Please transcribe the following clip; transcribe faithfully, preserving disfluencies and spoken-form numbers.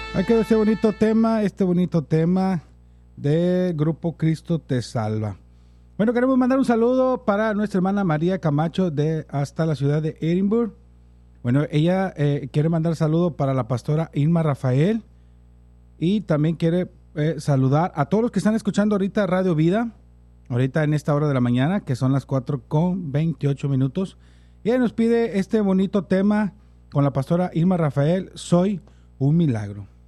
Hay que ver este bonito tema, este bonito tema del Grupo Cristo Te Salva. Bueno, queremos mandar un saludo para nuestra hermana María Camacho de hasta la ciudad de Edinburgh. Bueno, ella eh, quiere mandar saludo para la pastora Irma Rafael y también quiere eh, saludar a todos los que están escuchando ahorita Radio Vida, ahorita en esta hora de la mañana, que son las cuatro con veintiocho minutos. Y ella nos pide este bonito tema con la pastora Irma Rafael, Soy un Milagro.